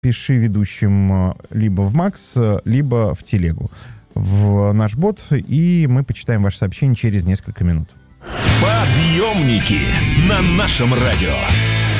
пиши ведущим либо в Макс, либо в телегу, в наш бот, и мы почитаем ваше сообщение через несколько минут. Подъемники на нашем радио.